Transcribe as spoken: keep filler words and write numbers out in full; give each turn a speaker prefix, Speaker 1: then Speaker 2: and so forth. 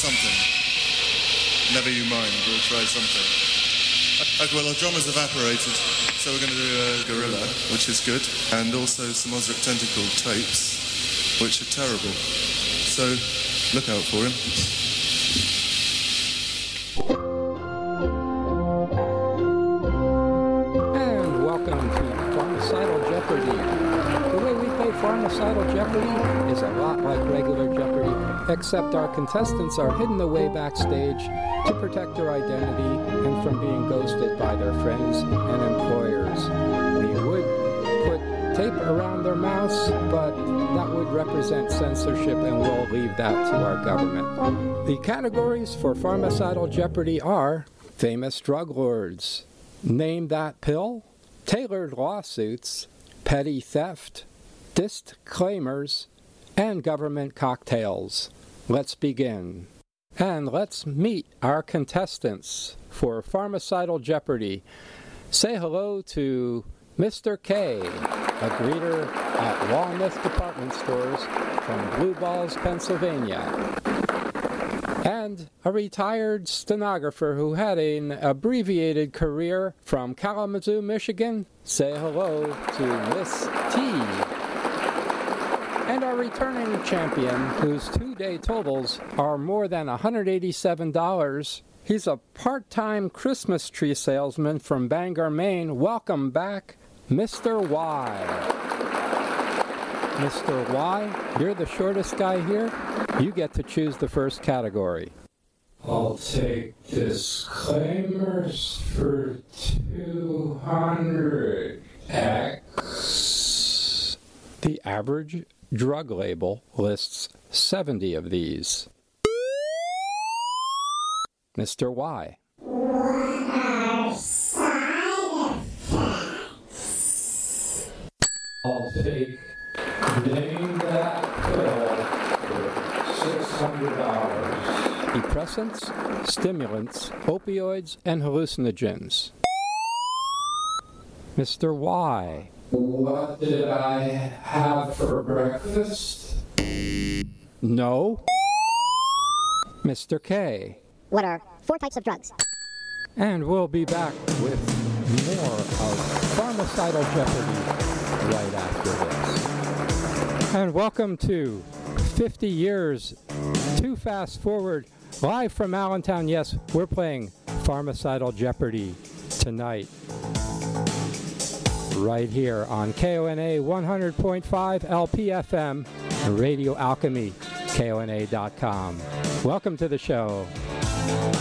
Speaker 1: something. Never you mind, we'll try something. Okay, well, our drummers evaporated, so we're going to do a gorilla, which is good, and also some Osric Tentacle tapes, which are terrible. So, look out for him.
Speaker 2: And welcome to Pharmacidal Jeopardy! The way we play Pharmacidal Jeopardy is a lot like regular Jeopardy, except our contestants are hidden away backstage to protect their identity and from being ghosted by their friends and employers. We would put tape around their mouths, but that would represent censorship, and we'll leave that to our government. The categories for Pharmacidal Jeopardy are famous drug lords, name that pill, tailored lawsuits, petty theft, disclaimers, and government cocktails. Let's begin. And let's meet our contestants for Pharmacidal Jeopardy. Say hello to Mister K, a greeter at Walnut Department Stores from Blue Balls, Pennsylvania. And a retired stenographer who had an abbreviated career from Kalamazoo, Michigan. Say hello to Miss T. And our returning champion, whose two-day totals are more than one hundred eighty-seven dollars. He's a part-time Christmas tree salesman from Bangor, Maine. Welcome back, Mister Y. Mister Y, you're the shortest guy here. You get to choose the first category. I'll take disclaimers for two hundred X. The average drug label lists seventy of these. Mister Y.
Speaker 3: What are side effects?
Speaker 2: I'll take name that pill for six hundred dollars. Depressants, stimulants, opioids, and hallucinogens. Mister Y. What did I have for breakfast? No. Mister K.
Speaker 3: What are four types of drugs?
Speaker 2: And we'll be back with more of Pharmacidal Jeopardy right after this. And welcome to fifty years, Too Fast Forward, live from Allentown. Yes, we're playing Pharmacidal Jeopardy tonight, right here on K O N A one hundred point five L P F M and Radio Alchemy, K O N A dot com. Welcome to the show.